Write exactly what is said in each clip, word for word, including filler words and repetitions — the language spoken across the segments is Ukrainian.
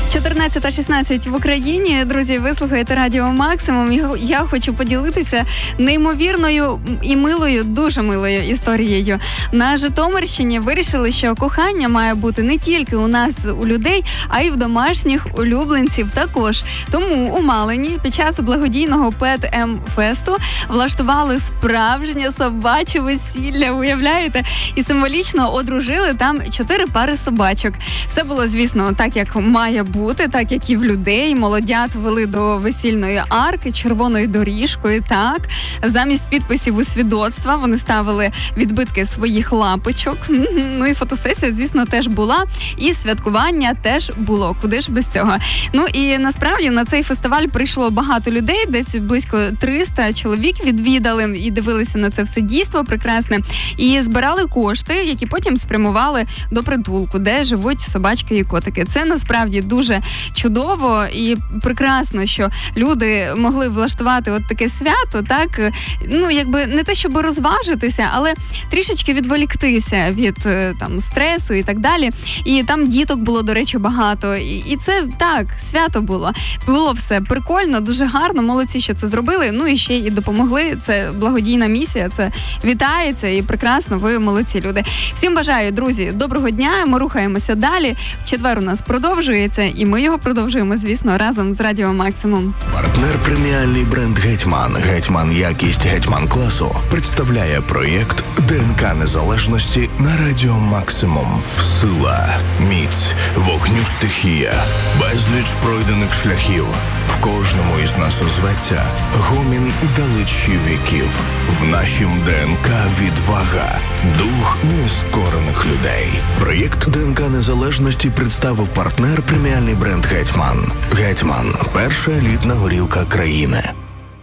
чотирнадцята шістнадцять в Україні. Друзі, ви слухаєте Радіо Максимум. Я хочу поділитися неймовірною і милою, дуже милою історією. На Житомирщині вирішили, що кохання має бути не тільки у нас, у людей, а й в домашніх улюбленців також. Тому у Малині під час благодійного Pet М Фесту влаштували справжнє собаче весілля, уявляєте? І символічно одружили там чотири пари собачок. Все було, звісно, так, як має бути, так, як і в людей. Молодят вели до весільної арки червоною доріжкою, так. Замість підписів у свідоцтва вони ставили відбитки своїх лапочок. Ну і фотосесія, звісно, теж була. І святкування теж було. Куди ж без цього? Ну і насправді на цей фестиваль прийшло багато людей, десь близько триста чоловік відвідали і дивилися на це все дійство прекрасне. І збирали кошти, які потім спрямували до притулку, де живуть собачки і котики. Це насправді дуже чудово і прекрасно, що люди могли влаштувати от таке свято, так, ну, якби не те, щоб розважитися, але трішечки відволіктися від там стресу і так далі. І там діток було, до речі, багато. І, і це, так, свято було. Було все прикольно, дуже гарно, молодці, що це зробили. Ну і ще і допомогли. Це благодійна місія, це вітається і прекрасно, ви молодці люди. Всім бажаю, друзі, доброго дня, ми рухаємося далі. В четвер у нас продовжується, і ми його продовжуємо, звісно, разом з Радіо Максимум. Партнер преміальний бренд «Гетьман», «Гетьман якість», «Гетьман класу» представляє проєкт ДНК Незалежності на Радіо Максимум. Сила, міць, вогню стихія, безліч пройдених шляхів. В кожному із нас озветься гомін далечі віків. В нашім ДНК відвага, дух нескорених людей. Проєкт ДНК Незалежності представив партнер преміальний бренд «Гетьман». «Гетьман» – перша елітна горілка країни.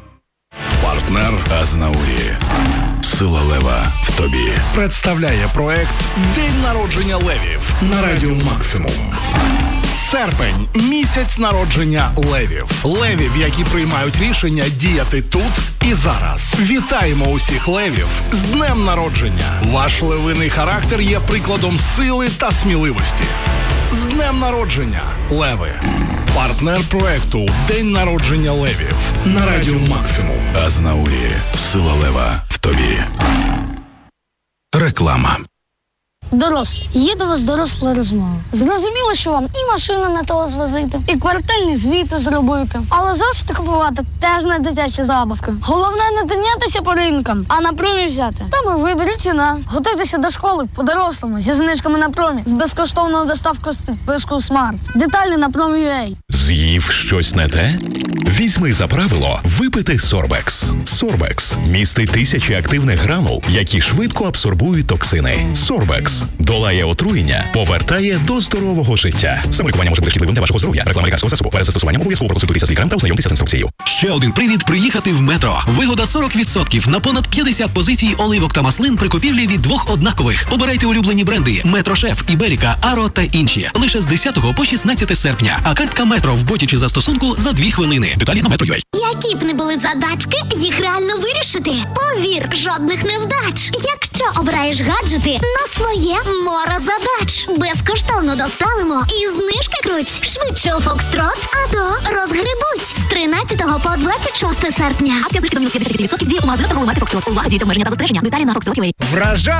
Партнер Азнаурі. Сила лева в тобі. Представляє проект «День народження левів» на Радіо Максимум. Серпень – місяць народження левів. Левів, які приймають рішення діяти тут і зараз. Вітаємо усіх левів з днем народження. Ваш левиний характер є прикладом сили та сміливості. З днем народження, леви! Партнер проекту «День народження левів» на Радіо Максимум. Азнаурі. Сила лева в тобі. Реклама. Дорослі, є до вас доросла розмова. Зрозуміло, що вам і машину не того звозити, і квартальні звіти зробити. Але завжди купувати теж не дитячі забавки. Головне не тинятися по ринкам, а на промі взяти. Там і виберіть ціна. Готуйтеся до школи по-дорослому, зі знижками на промі, з безкоштовною доставкою з підпискою Смарт. Деталі на промі.ua. З'їв щось не те? Візьми за правило випити Сорбекс. Сорбекс містить тисячі активних гранул, які швидко абсорбують токсини. Сорбекс долає отруєння, повертає до здорового життя. Самолікування може бути шкідливим для вашого здоров'я. Реклама лікарського засобу. Перед застосуванням обов'язково проконсультуйтеся з лікарем та ознайомтеся з інструкцією. Ще один привід приїхати в Метро. Вигода сорок відсотків на понад п'ятдесят позицій оливок та маслин при купівлі від двох однакових. Обирайте улюблені бренди Метрошеф, Іберіка, Аро та інші. Лише з десятого по шістнадцяте серпня. А картка Метро в боті чи застосунку за дві хвилини. Деталі на Метро.ua. Які б не були задачки, їх реально вирішити. Повір, жодних невдач. Якщо обираєш гаджети на своє море задач. Безкоштовно доставимо і знижки круть. Швидше у Фокстрот, а то розгребуть. З тринадцятого по двадцять шосте серпня. Акція знижки до мінус п'ятдесят відсотків діє у магазинах та в Фокстрот. Увага, діють обмеження та застереження. Деталі на Фокстрот.ua.